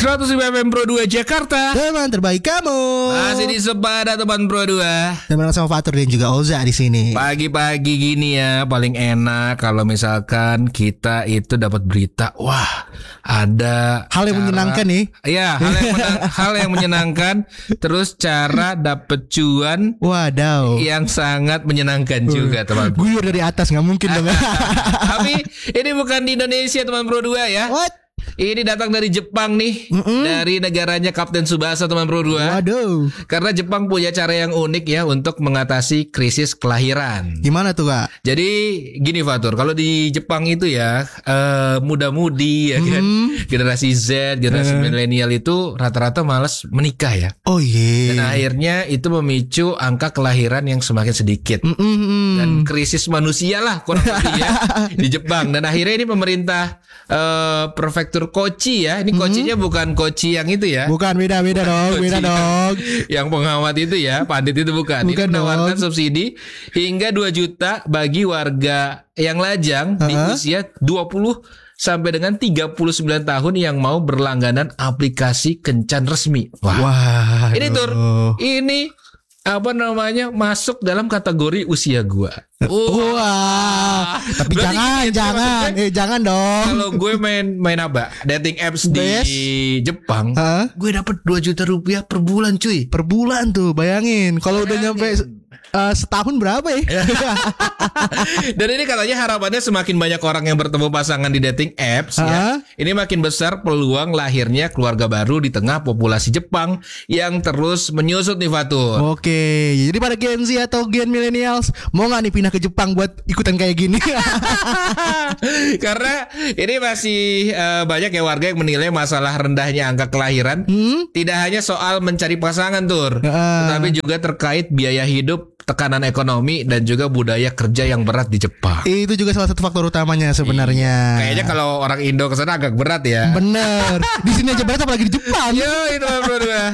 105 FM Pro 2 Jakarta. Teman terbaik kamu. Masih di Sepada teman Pro 2. Teman sama Fatur dan juga Oza di sini. Pagi-pagi gini ya, paling enak kalau misalkan kita itu dapat berita. Wah, ada Hal yang menyenangkan nih. Iya, hal yang menyenangkan. Terus cara dapet cuan Wadaw. yang sangat menyenangkan juga, teman. Guyur dari atas, nggak mungkin dong. Tapi ini bukan di Indonesia, teman Pro 2 ya. What? Ini datang dari Jepang nih. Dari negaranya Kapten Tsubasa, teman Pro 2. Waduh. Karena Jepang punya cara yang unik ya untuk mengatasi krisis kelahiran. Gimana tuh, Kak? Jadi gini Fatur, kalau di Jepang itu ya muda-mudi ya kan, generasi Z, generasi milenial itu rata-rata malas menikah ya. Oh iya. Dan akhirnya itu memicu angka kelahiran yang semakin sedikit. Dan krisis manusia lah kurang lebih ya di Jepang. Dan akhirnya ini pemerintah prefektur Kochi ya. Ini Kochinya bukan Kochi yang itu ya. Bukan, beda dong, Kochi beda dong. Yang pengamat itu ya, pandit itu bukan. Ini menawarkan subsidi hingga 2 juta bagi warga yang lajang di usia 20 sampai dengan 39 tahun yang mau berlangganan aplikasi kencan resmi. Wah. Ini Tur, ini apa namanya masuk dalam kategori usia gua. Wah. Tapi jangan dong. Kalau gue main apa? Dating apps di Jepang, gue dapat 2 juta rupiah per bulan, cuy. Per bulan tuh, bayangin. Kalau udah nyampe setahun berapa ya? Dan ini katanya harapannya semakin banyak orang yang bertemu pasangan di dating apps ya. Ini makin besar peluang lahirnya keluarga baru di tengah populasi Jepang yang terus menyusut nih Fatur. Oke, jadi pada Gen Z atau Gen Millennials mau nggak nih pindah ke Jepang buat ikutan kayak gini? Karena ini masih banyak ya warga yang menilai masalah rendahnya angka kelahiran tidak hanya soal mencari pasangan Tur, tetapi juga terkait biaya hidup, tekanan ekonomi dan juga budaya kerja yang berat di Jepang. Itu juga salah satu faktor utamanya sebenarnya. Kayaknya kalau orang Indo kesana agak berat ya. Bener. Di sini aja berat apalagi di Jepang. Yo, itu bro.